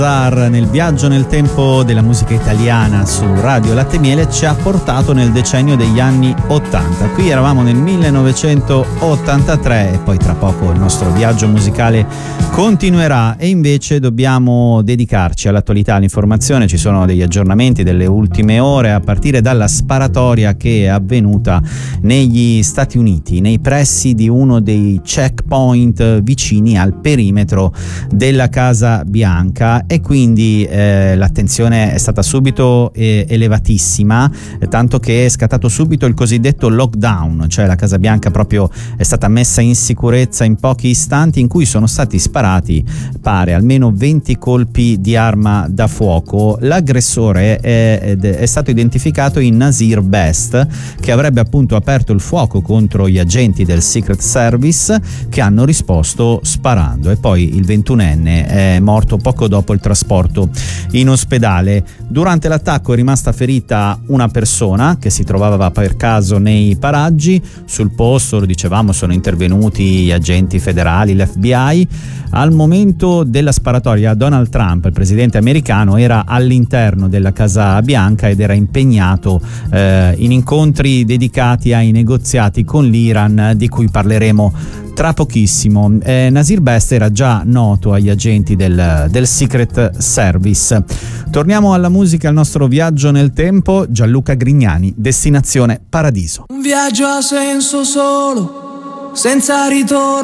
Nel viaggio nel tempo della musica italiana su Radio Latte e Miele ci ha portato nel decennio degli anni 80. Qui eravamo nel 1983 e poi tra poco il nostro viaggio musicale continuerà, e invece dobbiamo dedicarci all'attualità, all'informazione. Ci sono degli aggiornamenti delle ultime ore, a partire dalla sparatoria che è avvenuta negli Stati Uniti, nei pressi di uno dei checkpoint vicini al perimetro della Casa Bianca, e quindi l'attenzione è stata subito elevatissima, tanto che è scattato subito il cosiddetto lockdown, cioè la Casa Bianca proprio è stata messa in sicurezza in pochi istanti, in cui sono stati sparati, pare, almeno 20 colpi di arma da fuoco. L'aggressore è stato identificato in Nazir Best, che avrebbe appunto aperto il fuoco contro gli agenti del Secret Service, che hanno risposto sparando, e poi il 21enne è morto poco dopo il trasporto in ospedale. Durante l'attacco è rimasta ferita una persona che si trovava per caso nei paraggi. Sul posto, lo dicevamo, sono intervenuti gli agenti federali, l'FBI. Al momento della sparatoria Donald Trump, il presidente americano, era all'interno della Casa Bianca ed era impegnato in incontri dedicati ai negoziati con l'Iran, di cui parleremo tra pochissimo. Nazir Best era già noto agli agenti del Secret Service. Torniamo alla musica, al nostro viaggio nel tempo. Gianluca Grignani, Destinazione Paradiso. Un viaggio a senso solo, senza ritorno.